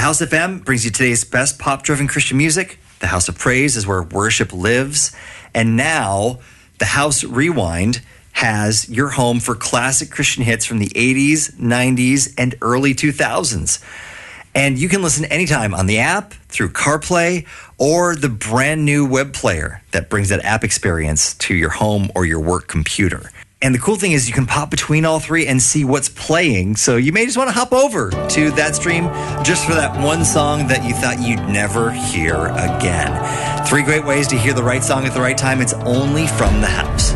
House FM brings you today's best pop-driven Christian music. The House of Praise is where worship lives. And now, the House Rewind has your home for classic Christian hits from the 80s, 90s, and early 2000s. And you can listen anytime on the app, through CarPlay, or the brand new web player that brings that app experience to your home or your work computer. And the cool thing is you can pop between all three and see what's playing. So you may just want to hop over to that stream just for that one song that you thought you'd never hear again. 3 great ways to hear the right song at the right time. It's only from the House.